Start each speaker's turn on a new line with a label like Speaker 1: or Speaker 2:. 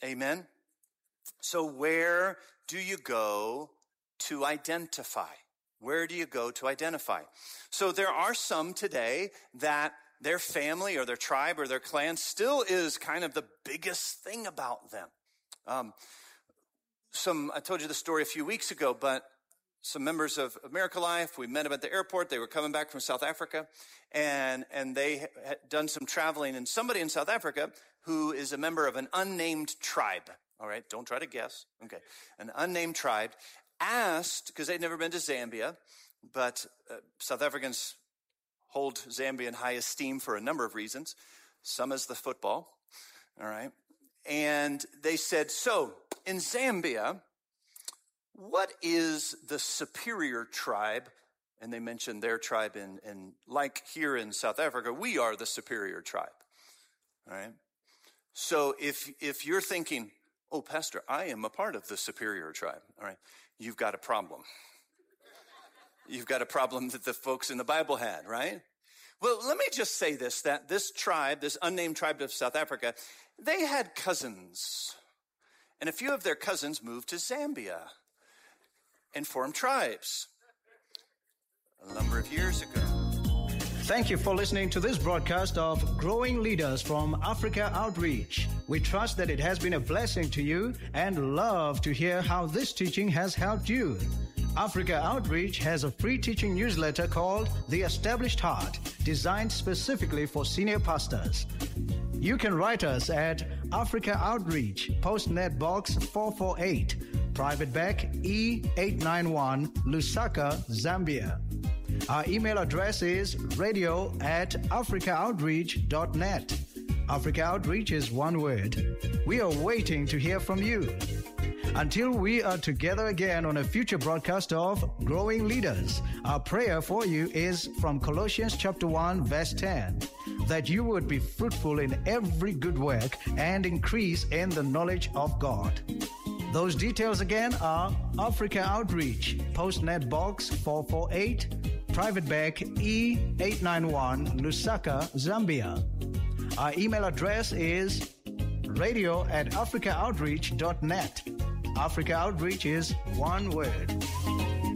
Speaker 1: Amen? So where do you go to identify? Where do you go to identify? So there are some today that their family or their tribe or their clan still is kind of the biggest thing about them. I told you the story a few weeks ago, but some members of Miracle Life, we met them at the airport. They were coming back from South Africa, and they had done some traveling. And somebody in South Africa who is a member of an unnamed tribe, all right, don't try to guess, okay, an unnamed tribe, asked, because they'd never been to Zambia, but South Africans hold Zambia in high esteem for a number of reasons. Some is the football, all right? And they said, so in Zambia, what is the superior tribe? And they mentioned their tribe in like here in South Africa, we are the superior tribe. All right. So if you're thinking, oh, Pastor, I am a part of the superior tribe. All right. You've got a problem. You've got a problem that the folks in the Bible had, right? Well, let me just say this, that this tribe, this unnamed tribe of South Africa, they had cousins. And a few of their cousins moved to Zambia and formed tribes a number of years ago.
Speaker 2: Thank you for listening to this broadcast of Growing Leaders from Africa Outreach. We trust that it has been a blessing to you and love to hear how this teaching has helped you. Africa Outreach has a free teaching newsletter called The Established Heart, designed specifically for senior pastors. You can write us at Africa Outreach, Postnet Box 448, Private Bag E891, Lusaka, Zambia. Our email address is radio@africaoutreach.net. Africa Outreach is one word. We are waiting to hear from you. Until we are together again on a future broadcast of Growing Leaders, our prayer for you is from Colossians chapter 1, verse 10, that you would be fruitful in every good work and increase in the knowledge of God. Those details again are Africa Outreach, Postnet Box 448, Private Bag E891, Lusaka, Zambia. Our email address is radio@africaoutreach.net. Africa Outreach is one word.